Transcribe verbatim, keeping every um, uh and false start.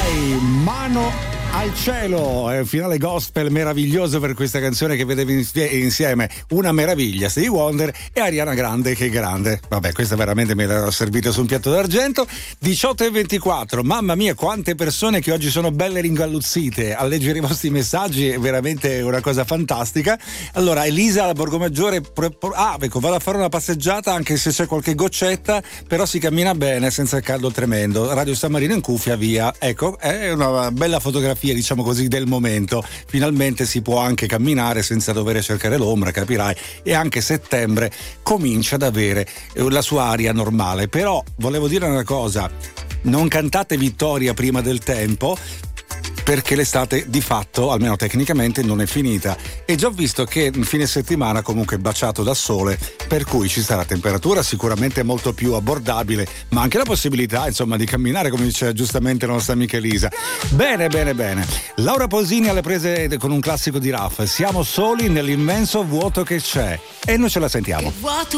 Dai, mano al cielo, è un finale gospel meraviglioso per questa canzone che vedevi insieme Una meraviglia, Stevie Wonder e Ariana Grande, che grande. Vabbè, questa veramente me l'ero servita su un piatto d'argento. diciotto e ventiquattro, mamma mia quante persone che oggi sono belle ringalluzzite a leggere i vostri messaggi, è veramente una cosa fantastica. Allora, Elisa da Borgomaggiore, ah ecco, vado a fare una passeggiata anche se c'è qualche goccetta, però si cammina bene senza il caldo tremendo. Radio San Marino in cuffia, via. Ecco, è una bella fotografia, diciamo così, del momento. Finalmente si può anche camminare senza dover cercare l'ombra, capirai, e anche settembre comincia ad avere la sua aria normale. Però volevo dire una cosa: non cantate vittoria prima del tempo, perché l'estate di fatto, almeno tecnicamente, non è finita, e già ho visto che il fine settimana comunque è baciato da sole, per cui ci sarà temperatura sicuramente molto più abbordabile, ma anche la possibilità, insomma, di camminare, come dice giustamente la nostra amica Elisa. Bene, bene, bene. Laura Pausini alle prese con un classico di Raff, Siamo soli nell'immenso vuoto che c'è, e noi ce la sentiamo. Che vuoto